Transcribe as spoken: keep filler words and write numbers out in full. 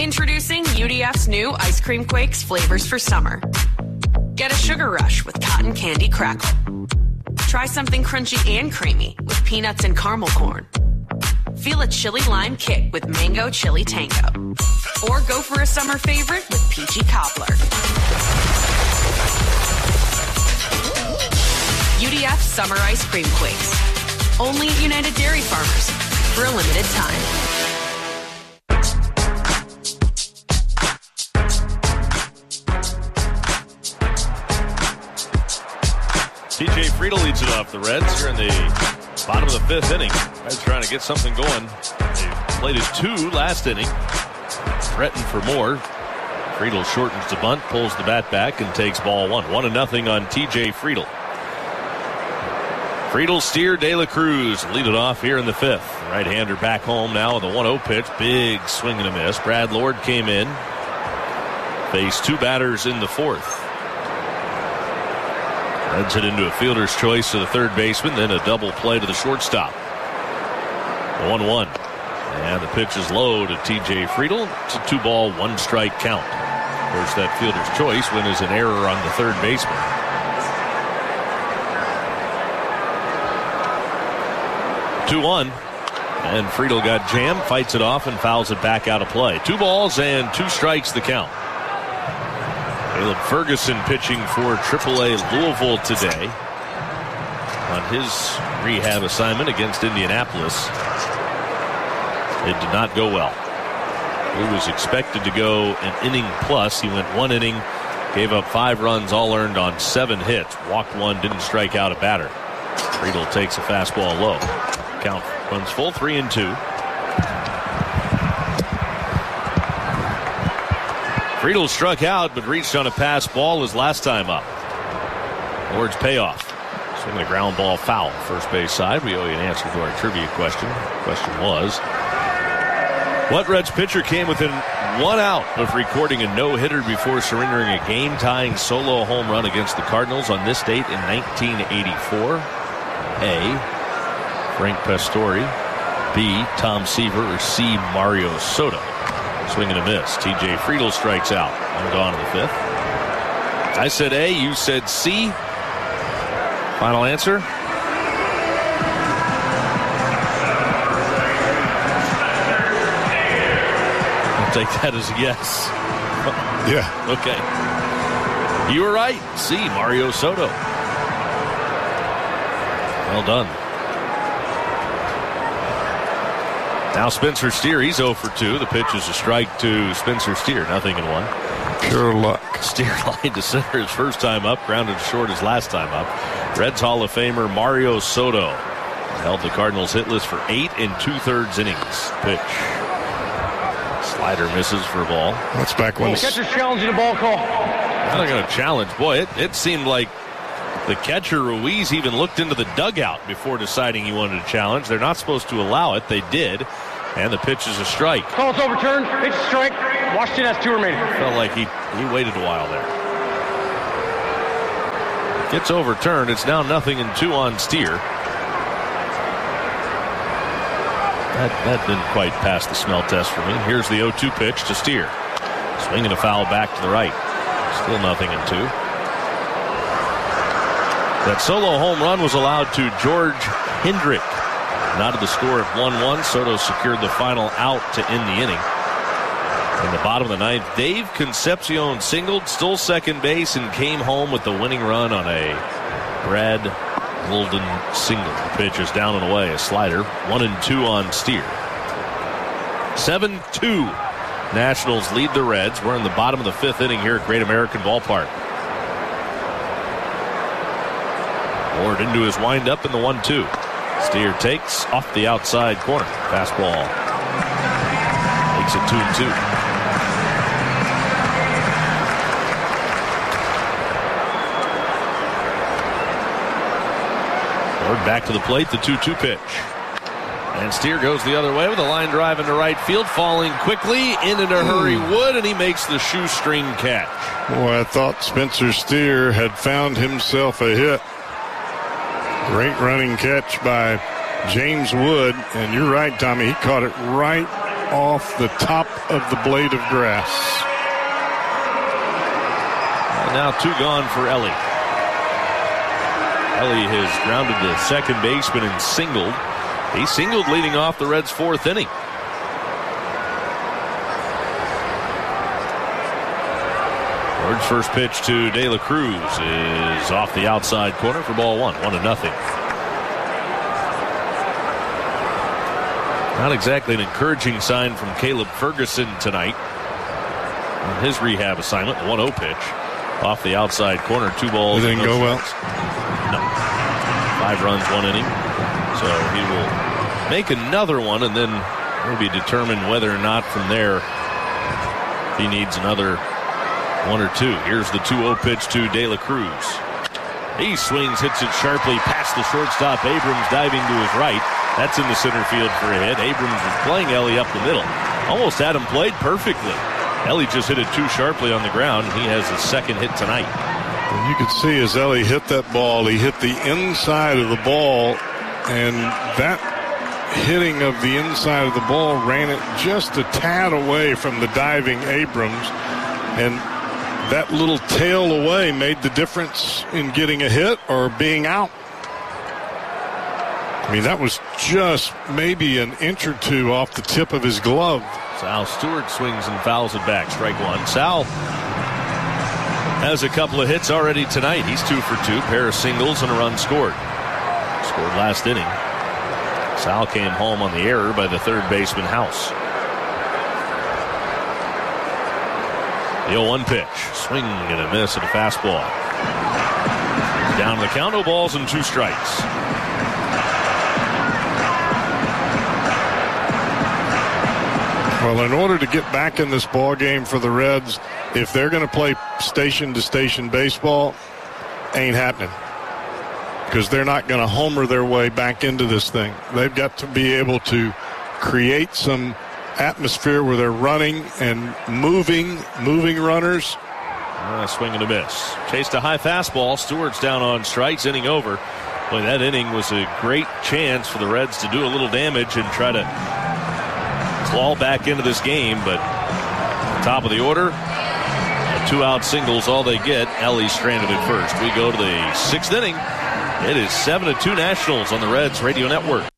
Introducing U D F's new Ice Cream Quakes flavors for summer. Get a sugar rush with cotton candy crackle. Try something crunchy and creamy with peanuts and caramel corn. Feel a chili lime kick with mango chili tango. Or go for a summer favorite with peachy cobbler. U D F Summer Ice Cream Quakes. Only at United Dairy Farmers for a limited time. T J Friedel leads it off the Reds here in the bottom of the fifth inning. Reds trying to get something going. They played it two last inning. Threatened for more. Friedel shortens the bunt, pulls the bat back, and takes ball one. One to nothing on T J Friedel. Friedel, Steer, De La Cruz lead it off here in the fifth. Right-hander back home now with a one oh pitch. Big swing and a miss. Brad Lord came in. Faced two batters in the fourth. Reds it into a fielder's choice to the third baseman, then a double play to the shortstop. one one. And the pitch is low to T J Friedel. It's a two-ball, one-strike count. Of course, that fielder's choice when is an error on the third baseman. two one. And Friedel got jammed, fights it off, and fouls it back out of play. Two balls and two strikes the count. Caleb Ferguson pitching for triple A Louisville today on his rehab assignment against Indianapolis. It did not go well. He was expected to go an inning plus. He went one inning, gave up five runs, all earned on seven hits. Walked one, didn't strike out a batter. Friedel takes a fastball low. Count runs full, three and two. Friedel struck out, but reached on a pass ball his last time up. Lord's payoff. Swinging a ground ball foul. First base side. We owe you an answer to our trivia question. The question was, what Reds pitcher came within one out of recording a no-hitter before surrendering a game-tying solo home run against the Cardinals on this date in nineteen eighty-four? A, Frank Pastore. B, Tom Seaver. Or C, Mario Soto. Swing and a miss. T J Friedel strikes out. One gone in the fifth. I said A, you said C. Final answer? I'll take that as a yes. Yeah. Okay. You were right. C, Mario Soto. Well done. Now Spencer Steer, he's oh for two. The pitch is a strike to Spencer Steer. Nothing in one. Pure luck. Steer lined to center his first time up. Grounded short his last time up. Reds Hall of Famer Mario Soto held the Cardinals hitless for eight and two-thirds innings. Pitch. Slider misses for a ball. That's back when... The catcher's challenging the ball call. Now they're going to challenge. Boy, it, it seemed like the catcher, Ruiz, even looked into the dugout before deciding he wanted to challenge. They're not supposed to allow it. They did. And the pitch is a strike. Call's overturned. Pitch strike. Washington has two remaining. Felt like he, he waited a while there. Gets overturned. It's now nothing and two on Steer. That, that didn't quite pass the smell test for me. Here's the oh two pitch to Steer. Swinging a foul back to the right. Still nothing and two. That solo home run was allowed to George Hendrick. Knotted the score at one one. Soto secured the final out to end the inning. In the bottom of the ninth, Dave Concepcion singled, stole second base, and came home with the winning run on a Brad Golden single. The pitch is down and away, a slider. One and two on Steer. seven two. Nationals lead the Reds. We're in the bottom of the fifth inning here at Great American Ballpark. Lord into his windup in the one two. Steer takes off the outside corner. Fastball makes it two and two. Lord back to the plate, the two two pitch. And Steer goes the other way with a line drive into right field, falling quickly, in in a hurry Wood, and he makes the shoestring catch. Boy, I thought Spencer Steer had found himself a hit. Great running catch by James Wood, and you're right, Tommy. He caught it right off the top of the blade of grass. And now two gone for Ellie. Ellie has grounded the second baseman and singled. He singled leading off the Reds' fourth inning. Ward's first pitch to De La Cruz is off the outside corner for ball one, one to nothing. Not exactly an encouraging sign from Caleb Ferguson tonight on his rehab assignment. The one oh pitch off the outside corner, two balls. It didn't go well. No. Five runs, one inning. So he will make another one and then maybe determine whether or not from there he needs another one or two. Here's the two oh pitch to De La Cruz. He swings, hits it sharply past the shortstop. Abrams diving to his right. That's in the center field for a hit. Abrams was playing Ellie up the middle. Almost had him played perfectly. Ellie just hit it too sharply on the ground. He has his second hit tonight. You could see as Ellie hit that ball, he hit the inside of the ball, and that hitting of the inside of the ball ran it just a tad away from the diving Abrams, and that little tail away made the difference in getting a hit or being out. I mean, that was just maybe an inch or two off the tip of his glove. Sal Stewart swings and fouls it back. Strike one. Sal has a couple of hits already tonight. He's two for two. Pair of singles and a run scored. Scored last inning. Sal came home on the error by the third baseman House. The oh one pitch. Swing and a miss and a fastball. Down the count. No balls and two strikes. Well, in order to get back in this ball game for the Reds, if they're going to play station-to-station baseball, ain't happening. Because they're not going to homer their way back into this thing. They've got to be able to create some atmosphere where they're running and moving, moving runners. Uh, swing and a miss. Chased a high fastball. Stewart's down on strikes, inning over. Boy, that inning was a great chance for the Reds to do a little damage and try to claw back into this game, but top of the order, two out singles, all they get. Ellie stranded at first. We go to the sixth inning. It is seven to two Nationals on the Reds Radio Network.